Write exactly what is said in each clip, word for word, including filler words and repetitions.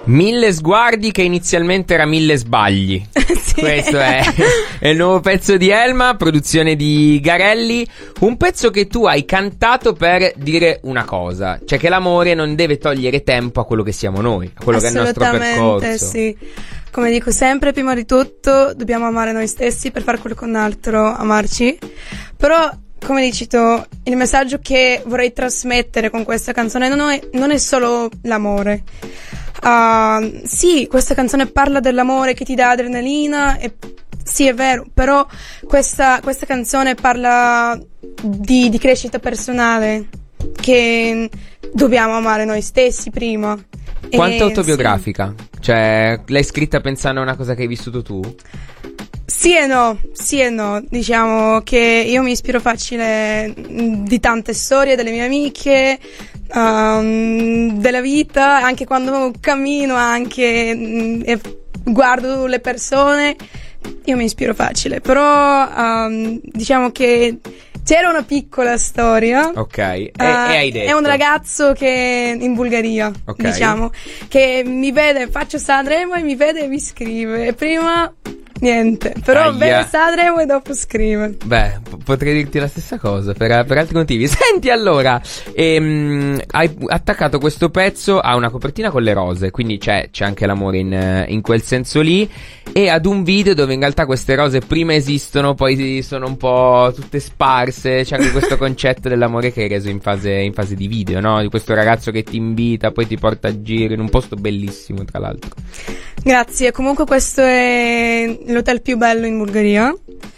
Mille sguardi che inizialmente era mille sbagli. Sì. Questo è, è il nuovo pezzo di Elma, produzione di Garelli. Un pezzo che tu hai cantato per dire una cosa, cioè che l'amore non deve togliere tempo a quello che siamo noi, a quello che è il nostro percorso. Sì. Come dico sempre, prima di tutto dobbiamo amare noi stessi per fare qualcun altro amarci. Però, come dici tu, il messaggio che vorrei trasmettere con questa canzone non è, non è solo l'amore. Uh, sì, questa canzone parla dell'amore che ti dà adrenalina, e sì, è vero, però questa, questa canzone parla di, di crescita personale, che dobbiamo amare noi stessi prima. Quanto e, autobiografica? Sì. Cioè, l'hai scritta pensando a una cosa che hai vissuto tu? Sì e no, sì e no. Diciamo che io mi ispiro facile di tante storie delle mie amiche, um, della vita, anche quando cammino, anche mm, e guardo le persone, io mi ispiro facile. Però um, diciamo che c'era una piccola storia. Ok, e, uh, e hai detto? È un ragazzo che in Bulgaria, okay, diciamo, che mi vede, faccio Sanremo e mi vede e mi scrive. E prima niente, però Aia. vede Sanremo e dopo scrive. Beh, p- potrei dirti la stessa cosa per, per altri motivi. Senti, allora, ehm, hai attaccato questo pezzo a una copertina con le rose, quindi c'è, c'è anche l'amore in, in quel senso lì, e ad un video dove in realtà queste rose prima esistono, poi sono un po' tutte sparse. C'è anche questo concetto dell'amore che hai reso in fase, in fase di video, no? Di questo ragazzo che ti invita, poi ti porta a giro in un posto bellissimo, tra l'altro. Grazie, comunque questo è l'hotel più bello in Bulgaria.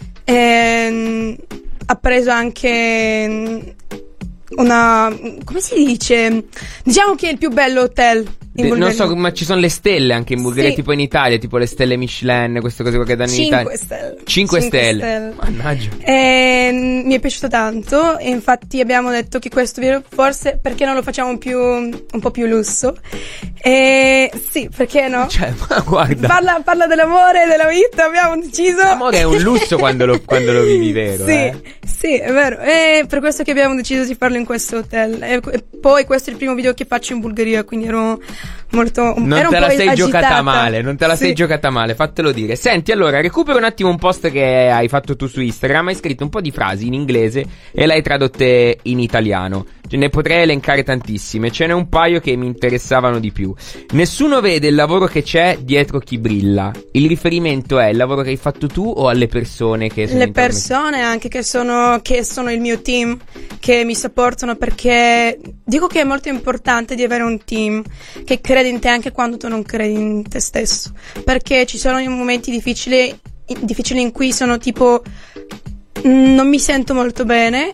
E, ha preso anche una, come si dice? Diciamo che è il più bello hotel in Bulgaria. Non so, ma ci sono le stelle anche in Bulgaria, sì, tipo in Italia, tipo le stelle Michelin, queste cose qua che danno in Italia. cinque stelle. cinque stelle. stelle. Mannaggia. E, mi è piaciuto tanto, e infatti abbiamo detto che questo video forse perché non lo facciamo più un po' più lusso. E sì, perché no? Cioè, ma guarda. Parla, parla dell'amore, della vita, abbiamo deciso. L'amore è un lusso quando lo, quando lo vivi, vero? Sì, eh? sì, è vero. E per questo che abbiamo deciso di farlo in questo hotel. E, e poi questo è il primo video che faccio in Bulgaria, quindi ero molto non ero te un la po' sei agitata. giocata male, non te la sì. sei giocata male, fatelo dire. Senti, allora, recupero un attimo un post che hai fatto tu su Instagram. Hai scritto un po' di frasi in inglese e l'hai tradotte in italiano. Ne potrei elencare tantissime, ce n'è un paio che mi interessavano di più. Nessuno vede il lavoro che c'è dietro chi brilla. Il riferimento è il lavoro che hai fatto tu o alle persone che sono le intorno? persone anche che sono che sono il mio team, che mi supportano, perché dico che è molto importante di avere un team che crede in te anche quando tu non credi in te stesso, perché ci sono momenti difficili difficili in cui sono tipo non mi sento molto bene.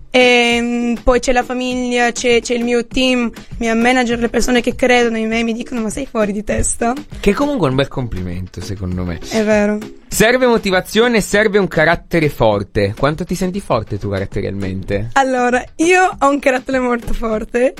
E poi c'è la famiglia, c'è, c'è il mio team, il mio manager, le persone che credono in me mi dicono ma sei fuori di testa? Che comunque è un bel complimento, secondo me. È vero. Serve motivazione, serve un carattere forte. Quanto ti senti forte tu caratterialmente? Allora, io ho un carattere molto forte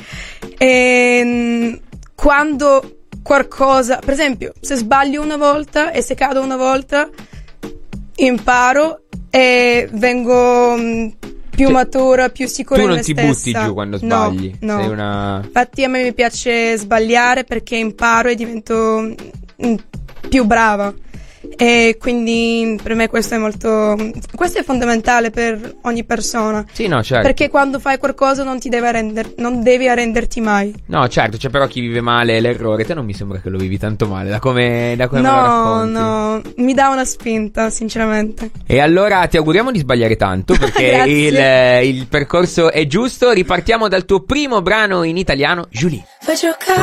e quando qualcosa, per esempio, se sbaglio una volta e se cado una volta imparo e vengo più cioè, matura, più sicura in me stessa. Tu non ti butti giù quando sbagli? No, no. Sei una... Infatti a me mi piace sbagliare perché imparo e divento più brava. E quindi per me questo è molto questo è fondamentale per ogni persona. Sì, no, certo. Perché quando fai qualcosa non ti deve arrender, non devi arrenderti mai. No, certo, c'è però chi vive male l'errore. Te non mi sembra che lo vivi tanto male da come, da come no, me lo racconti. No, mi dà una spinta, sinceramente. E allora ti auguriamo di sbagliare tanto, perché il, il percorso è giusto. Ripartiamo dal tuo primo brano in italiano, Julie.